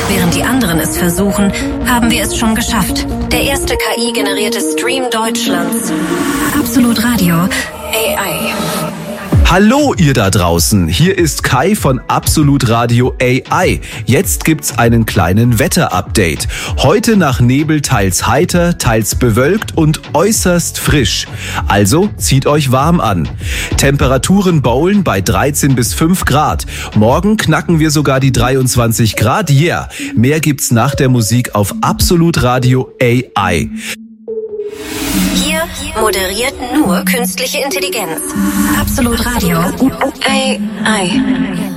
Während die anderen es versuchen, haben wir es schon geschafft. Der erste KI-generierte Stream Deutschlands. Absolut Radio AI. Hallo ihr da draußen, hier ist Kai von Absolut Radio AI. Jetzt gibt's einen kleinen Wetter-Update. Heute nach Nebel teils heiter, teils bewölkt und äußerst frisch. Also zieht euch warm an. Temperaturen bowlen bei 13 bis 5 Grad. Morgen knacken wir sogar die 23 Grad. Yeah, mehr gibt's nach der Musik auf Absolut Radio AI. Hier moderiert nur künstliche Intelligenz. Absolut Radio AI.